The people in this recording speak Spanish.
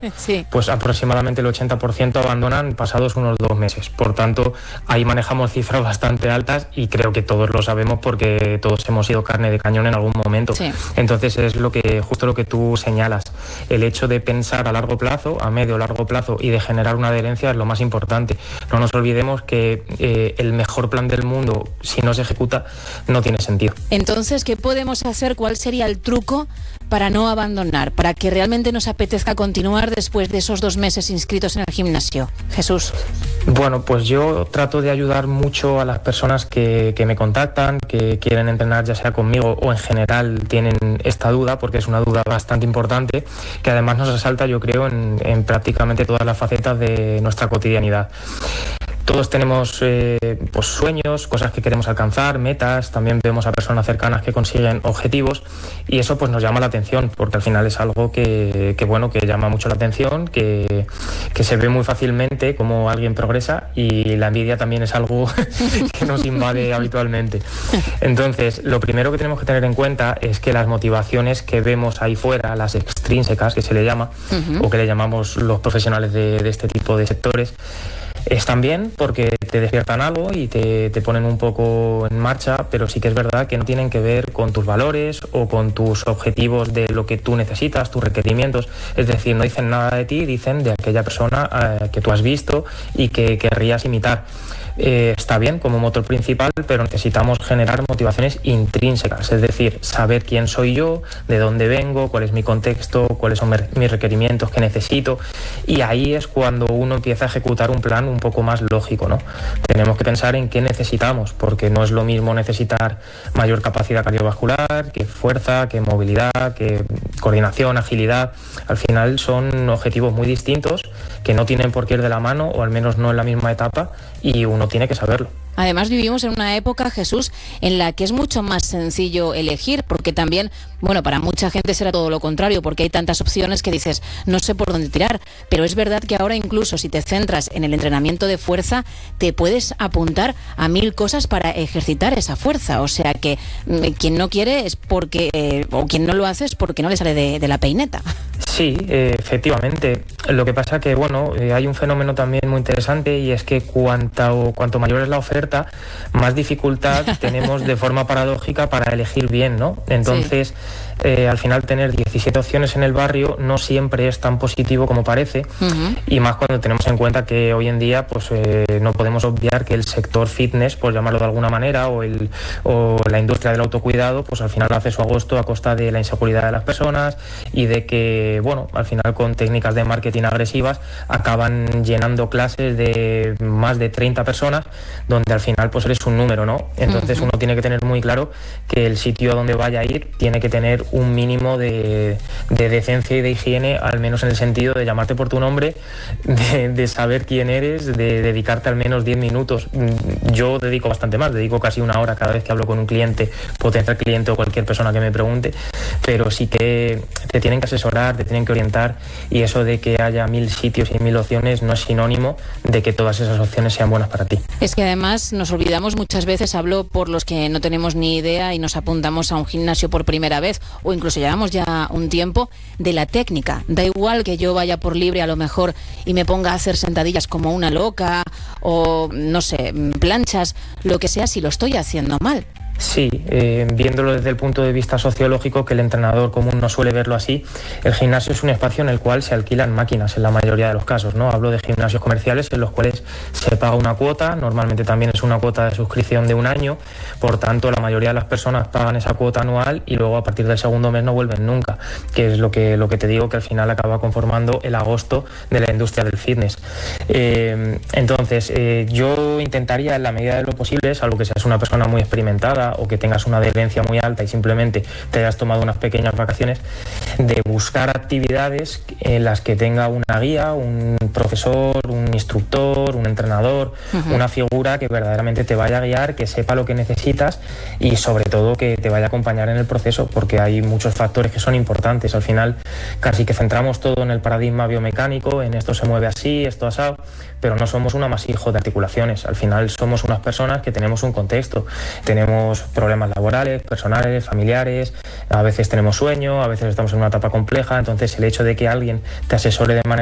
Sí. Pues aproximadamente el 80% abandonan pasados unos 2 meses. Por tanto, ahí manejamos cifras bastante altas y creo que todos lo sabemos porque todos hemos sido carne de cañón en algún momento. Sí. Entonces es justo lo que tú señalas. El hecho de pensar a largo plazo, a medio o largo plazo y de generar una adherencia es lo más importante. No nos olvidemos que el mejor plan del mundo, si no se ejecuta, no tiene sentido. Entonces, ¿qué podemos hacer? ¿Cuál sería el truco para no abandonar, para que realmente nos apetezca continuar después de esos 2 meses inscritos en el gimnasio? Jesús. Bueno, pues yo trato de ayudar mucho a las personas que me contactan, que quieren entrenar ya sea conmigo o en general tienen esta duda, porque es una duda bastante importante, que además nos asalta, yo creo, en prácticamente todas las facetas de nuestra cotidianidad. Todos tenemos pues sueños, cosas que queremos alcanzar, metas, también vemos a personas cercanas que consiguen objetivos y eso pues nos llama la atención porque al final es algo que llama mucho la atención, que se ve muy fácilmente cómo alguien progresa y la envidia también es algo que nos invade habitualmente. Entonces, lo primero que tenemos que tener en cuenta es que las motivaciones que vemos ahí fuera, las extrínsecas que se le llama, o que le llamamos los profesionales de este tipo de sectores, están bien porque te despiertan algo y te ponen un poco en marcha, pero sí que es verdad que no tienen que ver con tus valores o con tus objetivos de lo que tú necesitas, tus requerimientos. Es decir, no dicen nada de ti, dicen de aquella persona que tú has visto y que querrías imitar. Está bien como motor principal, pero necesitamos generar motivaciones intrínsecas, es decir, saber quién soy yo, de dónde vengo, cuál es mi contexto, cuáles son mis requerimientos que necesito, y ahí es cuando uno empieza a ejecutar un plan un poco más lógico, ¿no? Tenemos que pensar en qué necesitamos, porque no es lo mismo necesitar mayor capacidad cardiovascular, que fuerza, que movilidad, que coordinación, agilidad. Al final son objetivos muy distintos que no tienen por qué ir de la mano, o al menos no en la misma etapa, y uno tiene que saberlo. Además vivimos en una época, Jesús, en la que es mucho más sencillo elegir, porque también, bueno, para mucha gente será todo lo contrario, porque hay tantas opciones que dices, no sé por dónde tirar, pero es verdad que ahora incluso si te centras en el entrenamiento de fuerza, te puedes apuntar a 1000 cosas para ejercitar esa fuerza, o sea que quien no quiere es porque, o quien no lo hace es porque no le sale de la peineta. Sí, efectivamente. Lo que pasa que, bueno, hay un fenómeno también muy interesante y es que cuanto mayor es la oferta, más dificultad tenemos de forma paradójica para elegir bien, ¿no? Entonces, al final tener 17 opciones en el barrio no siempre es tan positivo como parece, y más cuando tenemos en cuenta que hoy en día pues no podemos obviar que el sector fitness, por llamarlo de alguna manera, o la industria del autocuidado, pues al final hace su agosto a costa de la inseguridad de las personas y de que, bueno, al final con técnicas de marketing agresivas acaban llenando clases de más de 30 personas donde al final pues eres un número, ¿no? Entonces uno tiene que tener muy claro que el sitio donde vaya a ir tiene que tener un mínimo de decencia y de higiene, al menos en el sentido de llamarte por tu nombre, de saber quién eres, de dedicarte al menos 10 minutos. Yo dedico bastante más, dedico casi 1 hora cada vez que hablo con un cliente, potencial cliente o cualquier persona que me pregunte, pero sí que te tienen que asesorar, te tienen que orientar, y eso de que haya 1000 sitios y 1000 opciones no es sinónimo de que todas esas opciones sean buenas para ti. Es que además nos olvidamos muchas veces, hablo por los que no tenemos ni idea y nos apuntamos a un gimnasio por primera vez o incluso llevamos ya un tiempo, de la técnica. Da igual que yo vaya por libre a lo mejor y me ponga a hacer sentadillas como una loca o no sé, planchas, lo que sea, si lo estoy haciendo mal. Sí, viéndolo desde el punto de vista sociológico, que el entrenador común no suele verlo así, el gimnasio es un espacio en el cual se alquilan máquinas en la mayoría de los casos, ¿no? Hablo de gimnasios comerciales en los cuales se paga una cuota, normalmente también es una cuota de suscripción de 1 año, por tanto la mayoría de las personas pagan esa cuota anual y luego a partir del segundo mes no vuelven nunca, que es lo que te digo, que al final acaba conformando el agosto de la industria del fitness. Entonces, yo intentaría en la medida de lo posible, salvo que seas una persona muy experimentada o que tengas una adherencia muy alta y simplemente te hayas tomado unas pequeñas vacaciones, de buscar actividades en las que tenga una guía, un profesor, un instructor, un entrenador, una figura que verdaderamente te vaya a guiar, que sepa lo que necesitas y sobre todo que te vaya a acompañar en el proceso, porque hay muchos factores que son importantes. Al final casi que centramos todo en el paradigma biomecánico, en esto se mueve así, esto asado, pero no somos un amasijo de articulaciones. Al final somos unas personas que tenemos un contexto, tenemos problemas laborales, personales, familiares, a veces tenemos sueño, a veces estamos en una etapa compleja, entonces el hecho de que alguien te asesore de manera